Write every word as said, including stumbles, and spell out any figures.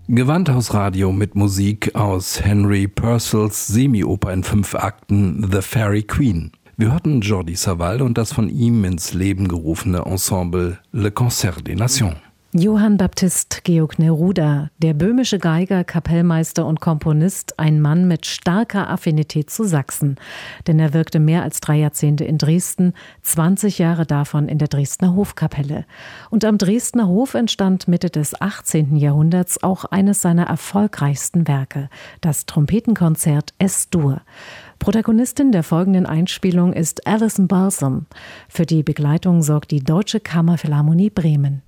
Gewandhausradio mit Musik aus Henry Purcells Semioper in fünf Akten The Fairy Queen. Wir hörten Jordi Savall und das von ihm ins Leben gerufene Ensemble Le Concert des Nations. Johann Baptist Georg Neruda, der böhmische Geiger, Kapellmeister und Komponist, ein Mann mit starker Affinität zu Sachsen. Denn er wirkte mehr als drei Jahrzehnte in Dresden, zwanzig Jahre davon in der Dresdner Hofkapelle. Und am Dresdner Hof entstand Mitte des achtzehnten Jahrhunderts auch eines seiner erfolgreichsten Werke, das Trompetenkonzert Es-Dur. Protagonistin der folgenden Einspielung ist Alison Balsam. Für die Begleitung sorgt die Deutsche Kammerphilharmonie Bremen.